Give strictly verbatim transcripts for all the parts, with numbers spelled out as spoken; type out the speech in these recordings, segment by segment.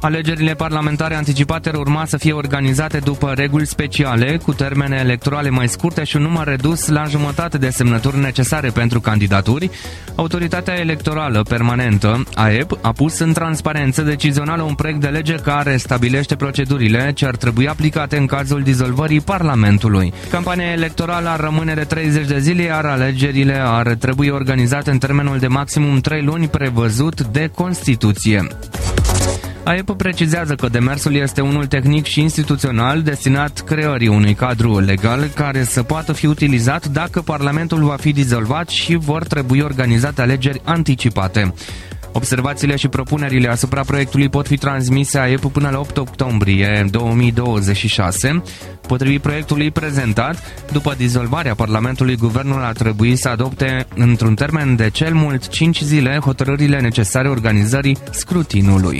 Alegerile parlamentare anticipate ar urma să fie organizate după reguli speciale, cu termene electorale mai scurte și un număr redus la jumătate de semnături necesare pentru candidaturi. Autoritatea Electorală Permanentă, A E P, a pus în transparență decizională un proiect de lege care stabilește procedurile ce ar trebui aplicate în cazul dizolvării Parlamentului. Campania electorală ar rămâne de treizeci de zile, iar alegerile ar trebui organizate în termenul de maximum trei luni prevăzut de Constituție. A E P precizează că demersul este unul tehnic și instituțional destinat creării unui cadru legal care să poată fi utilizat dacă Parlamentul va fi dizolvat și vor trebui organizate alegeri anticipate. Observațiile și propunerile asupra proiectului pot fi transmise A E P până la opt octombrie două mii douăzeci și șase. Potrivit proiectului prezentat, după dizolvarea Parlamentului, guvernul ar trebui să adopte într-un termen de cel mult cinci zile hotărârile necesare organizării scrutinului.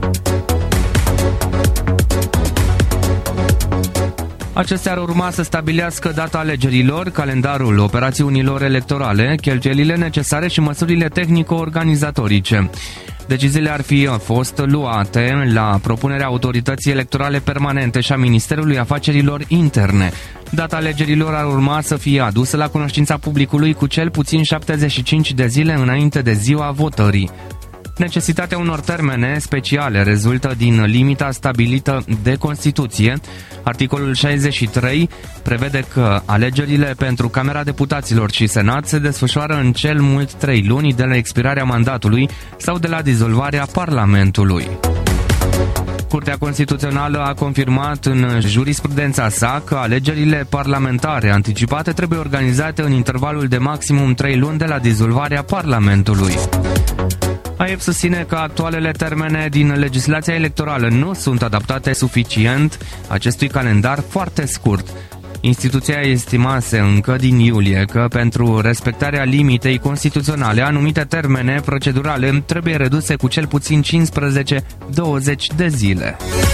Acestea ar urma să stabilească data alegerilor, calendarul operațiunilor electorale, cheltuielile necesare și măsurile tehnico-organizatorice. Deciziile ar fi fost luate la propunerea Autorității Electorale Permanente și a Ministerului Afacerilor Interne. Data alegerilor ar urma să fie adusă la cunoștința publicului cu cel puțin șaptezeci și cinci de zile înainte de ziua votării. Necesitatea unor termene speciale rezultă din limita stabilită de Constituție. Articolul șaizeci și trei prevede că alegerile pentru Camera Deputaților și Senat se desfășoară în cel mult trei luni de la expirarea mandatului sau de la dizolvarea Parlamentului. Curtea Constituțională a confirmat în jurisprudența sa că alegerile parlamentare anticipate trebuie organizate în intervalul de maximum trei luni de la dizolvarea Parlamentului. A E P susține că actualele termene din legislația electorală nu sunt adaptate suficient acestui calendar foarte scurt. Instituția estimase încă din iulie că pentru respectarea limitei constituționale anumite termene procedurale trebuie reduse cu cel puțin cincisprezece douăzeci de zile.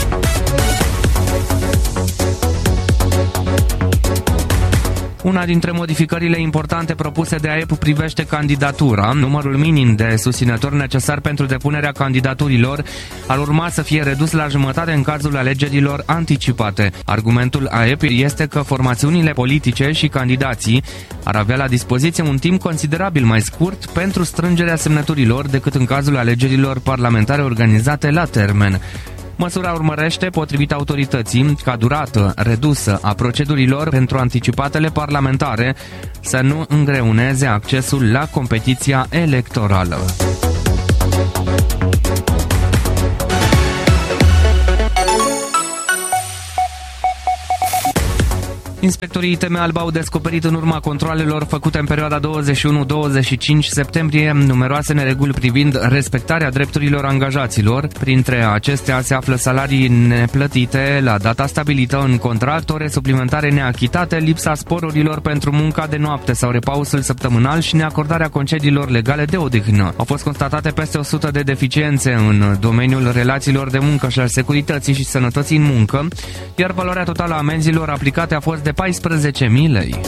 Una dintre modificările importante propuse de A E P privește candidatura. Numărul minim de susținători necesar pentru depunerea candidaturilor ar urma să fie redus la jumătate în cazul alegerilor anticipate. Argumentul A E P este că formațiunile politice și candidații ar avea la dispoziție un timp considerabil mai scurt pentru strângerea semnăturilor decât în cazul alegerilor parlamentare organizate la termen. Măsura urmărește, potrivit autorității, ca durată redusă a procedurilor pentru anticipatele parlamentare să nu îngreuneze accesul la competiția electorală. Inspectorii I T M Alba au descoperit în urma controalelor făcute în perioada douăzeci și unu douăzeci și cinci septembrie numeroase nereguli privind respectarea drepturilor angajaților. Printre acestea se află salarii neplătite la data stabilită în contract, ore suplimentare neachitate, lipsa sporurilor pentru munca de noapte sau repausul săptămânal și neacordarea concediilor legale de odihnă. Au fost constatate peste o sută de deficiențe în domeniul relațiilor de muncă și al securității și sănătății în muncă, iar valoarea totală a amenzilor aplicate a fost de paisprezece mii lei.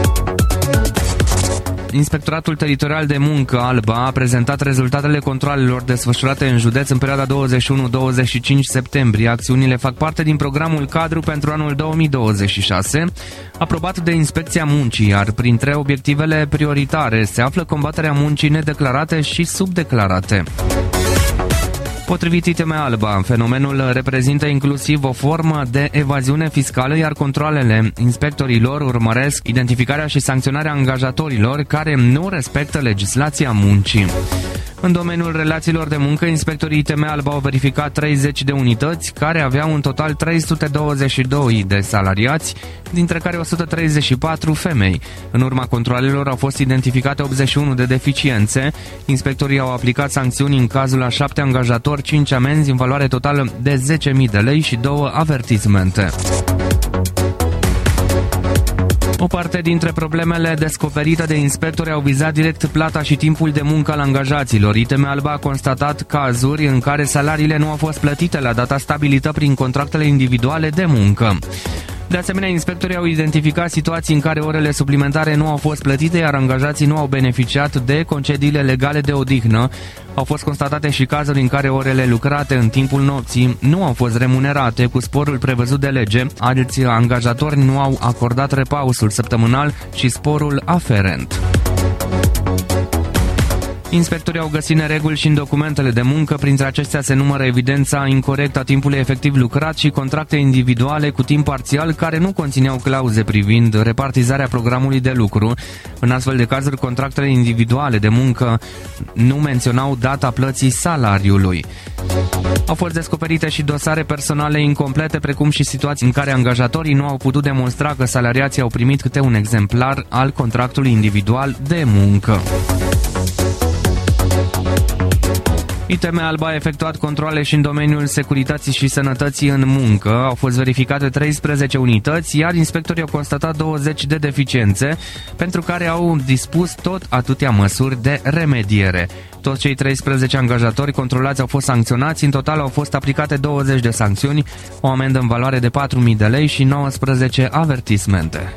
Inspectoratul Teritorial de Muncă Alba a prezentat rezultatele controalelor desfășurate în județ în perioada douăzeci și unu douăzeci și cinci septembrie. Acțiunile fac parte din programul cadru pentru anul două mii douăzeci și șase, aprobat de Inspecția Muncii, iar printre obiectivele prioritare se află combaterea muncii nedeclarate și subdeclarate. Potrivit I T M Alba, fenomenul reprezintă inclusiv o formă de evaziune fiscală, iar controalele inspectorilor urmăresc identificarea și sancționarea angajatorilor care nu respectă legislația muncii. În domeniul relațiilor de muncă, inspectorii I T M Alba au verificat treizeci de unități care aveau în total trei sute douăzeci și doi de salariați, dintre care o sută treizeci și patru femei. În urma controalelor au fost identificate optzeci și unu de deficiențe. Inspectorii au aplicat sancțiuni în cazul a șapte angajatori, cinci amenzi în valoare totală de zece mii de lei și două avertismente. O parte dintre problemele descoperite de inspectori au vizat direct plata și timpul de muncă al angajaților. I T M Alba a constatat cazuri în care salariile nu au fost plătite la data stabilită prin contractele individuale de muncă. De asemenea, inspectorii au identificat situații în care orele suplimentare nu au fost plătite, iar angajații nu au beneficiat de concediile legale de odihnă. Au fost constatate și cazuri în care orele lucrate în timpul nopții nu au fost remunerate cu sporul prevăzut de lege. Alți angajatori nu au acordat repausul săptămânal și sporul aferent. Inspectorii au găsit nereguli și în documentele de muncă, printre acestea se numără evidența incorectă a timpului efectiv lucrat și contracte individuale cu timp parțial care nu conțineau clauze privind repartizarea programului de lucru. În astfel de cazuri, contractele individuale de muncă nu menționau data plății salariului. Au fost descoperite și dosare personale incomplete, precum și situații în care angajatorii nu au putut demonstra că salariații au primit câte un exemplar al contractului individual de muncă. I T M Alba a efectuat controale și în domeniul securității și sănătății în muncă. Au fost verificate treisprezece unități, iar inspectorii au constatat douăzeci de deficiențe, pentru care au dispus tot atâtea măsuri de remediere. Toți cei treisprezece angajatori controlați au fost sancționați, în total au fost aplicate douăzeci de sancțiuni, o amendă în valoare de patru mii de lei și nouăsprezece avertismente.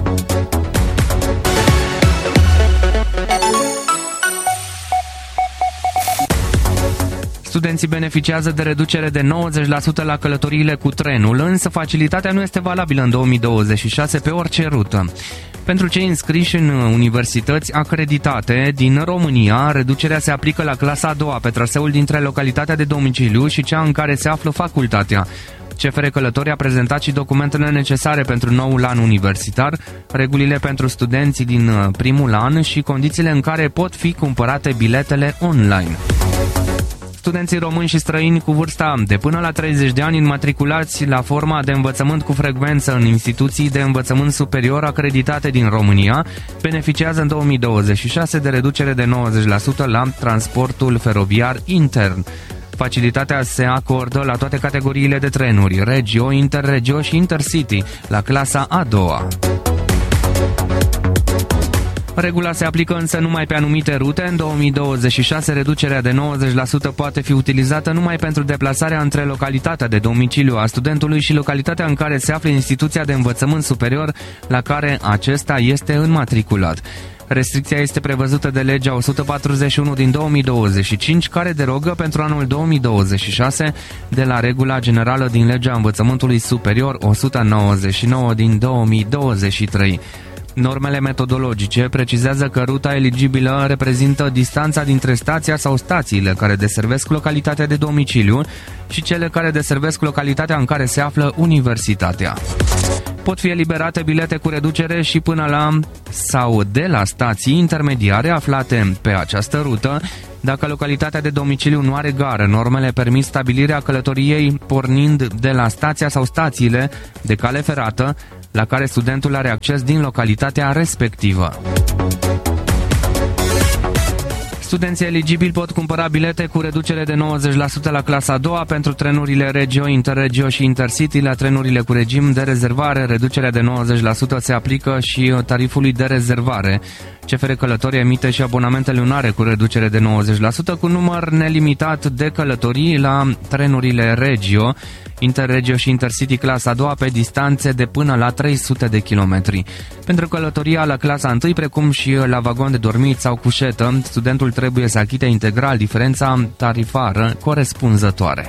Studenții beneficiază de reducere de nouăzeci la sută la călătoriile cu trenul, însă facilitatea nu este valabilă în două mii douăzeci și șase pe orice rută. Pentru cei înscriși în universități acreditate din România, reducerea se aplică la clasa a doua pe traseul dintre localitatea de domiciliu și cea în care se află facultatea. C F R Călători a prezentat și documentele necesare pentru noul an universitar, regulile pentru studenții din primul an și condițiile în care pot fi cumpărate biletele online. Studenții români și străini cu vârsta de până la treizeci de ani înmatriculați la forma de învățământ cu frecvență în instituții de învățământ superior acreditate din România beneficiază în două mii douăzeci și șase de reducere de nouăzeci la sută la transportul feroviar intern. Facilitatea se acordă la toate categoriile de trenuri, Regio, Interregio și Intercity, la clasa a doua. Regula se aplică însă numai pe anumite rute. În două mii douăzeci și șase, reducerea de nouăzeci la sută poate fi utilizată numai pentru deplasarea între localitatea de domiciliu a studentului și localitatea în care se află instituția de învățământ superior la care acesta este înmatriculat. Restricția este prevăzută de legea o sută patruzeci și unu din două mii douăzeci și cinci, care derogă pentru anul două mii douăzeci și șase de la regula generală din legea învățământului superior o sută nouăzeci și nouă din două mii douăzeci și trei. Normele metodologice precizează că ruta eligibilă reprezintă distanța dintre stația sau stațiile care deservesc localitatea de domiciliu și cele care deservesc localitatea în care se află universitatea. Pot fi eliberate bilete cu reducere și până la sau de la stații intermediare aflate pe această rută. Dacă localitatea de domiciliu nu are gară, normele permit stabilirea călătoriei pornind de la stația sau stațiile de cale ferată la care studentul are acces din localitatea respectivă. Studenții eligibili pot cumpăra bilete cu reducere de nouăzeci la sută la clasa a doua pentru trenurile Regio, Interregio și Intercity. La trenurile cu regim de rezervare, reducerea de nouăzeci la sută se aplică și tarifului de rezervare. C F R Călători emite și abonamente lunare cu reducere de nouăzeci la sută cu număr nelimitat de călătorii la trenurile Regio, Interregio și Intercity clasa a doua pe distanțe de până la trei sute de kilometri. Pentru călătoria la clasa a întâia, precum și la vagon de dormit sau cușetă, studentul trebuie să achite integral diferența tarifară corespunzătoare.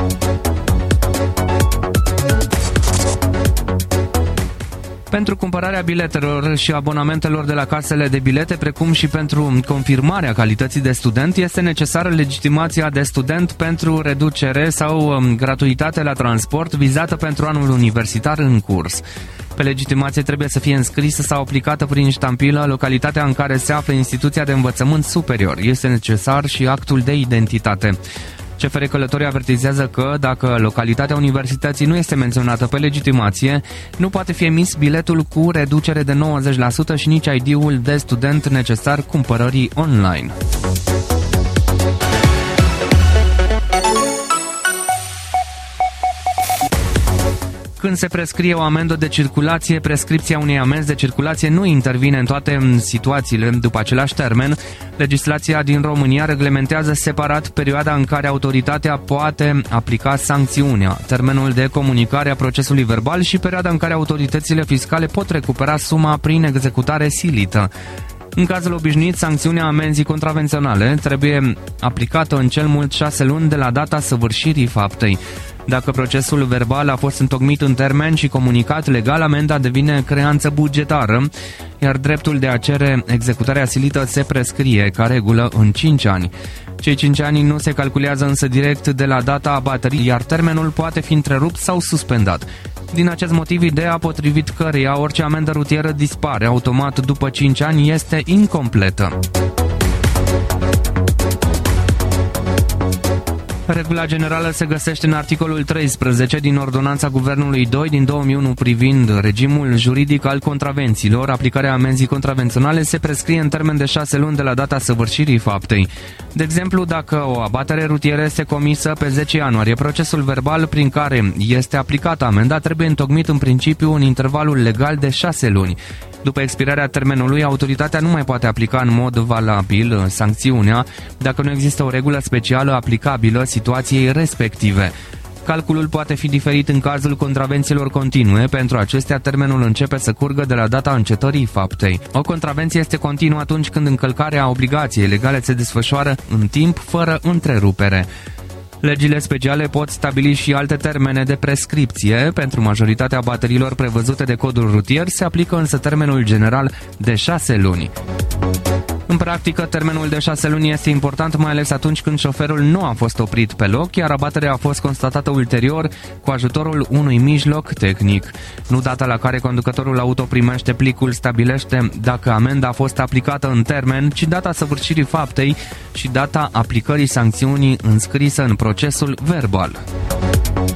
Pentru cumpărarea biletelor și abonamentelor de la casele de bilete, precum și pentru confirmarea calității de student, este necesară legitimația de student pentru reducere sau gratuitate la transport vizată pentru anul universitar în curs. Pe legitimație trebuie să fie înscrisă sau aplicată prin ștampilă localitatea în care se află instituția de învățământ superior. Este necesar și actul de identitate. C F R Călători avertizează că, dacă localitatea universității nu este menționată pe legitimație, nu poate fi emis biletul cu reducere de nouăzeci la sută și nici I D-ul de student necesar cumpărării online. Când se prescrie o amendă de circulație, prescripția unei amenzi de circulație nu intervine în toate situațiile după același termen. Legislația din România reglementează separat perioada în care autoritatea poate aplica sancțiunea, termenul de comunicare a procesului verbal și perioada în care autoritățile fiscale pot recupera suma prin executare silită. În cazul obișnuit, sancțiunea amenzii contravenționale trebuie aplicată în cel mult șase luni de la data săvârșirii faptei. Dacă procesul verbal a fost întocmit în termen și comunicat legal, amenda devine creanță bugetară, iar dreptul de a cere executarea silită se prescrie, ca regulă, în cinci ani. Cei cinci ani nu se calculează însă direct de la data abaterii, iar termenul poate fi întrerupt sau suspendat. Din acest motiv, ideea potrivit căreia orice amendă rutieră dispare automat după cinci ani este incompletă. Regula generală se găsește în articolul treisprezece din Ordonanța Guvernului doi din două mii unu privind regimul juridic al contravențiilor. Aplicarea amenzii contravenționale se prescrie în termen de șase luni de la data săvârșirii faptei. De exemplu, dacă o abatere rutieră este comisă pe zece ianuarie, procesul verbal prin care este aplicată amenda trebuie întocmit în principiu în intervalul legal de șase luni. După expirarea termenului, autoritatea nu mai poate aplica în mod valabil sancțiunea dacă nu există o regulă specială aplicabilă situației respective. Calculul poate fi diferit în cazul contravențiilor continue. Pentru acestea, termenul începe să curgă de la data încetării faptei. O contravenție este continuă atunci când încălcarea obligației legale se desfășoară în timp, fără întrerupere. Legile speciale pot stabili și alte termene de prescripție. Pentru majoritatea bateriilor prevăzute de codul rutier se aplică însă termenul general de șase luni. În practică, termenul de șase luni este important mai ales atunci când șoferul nu a fost oprit pe loc, iar abaterea a fost constatată ulterior cu ajutorul unui mijloc tehnic. Nu data la care conducătorul auto primește plicul stabilește dacă amenda a fost aplicată în termen, ci data săvârșirii faptei și data aplicării sancțiunii înscrisă în procesul verbal.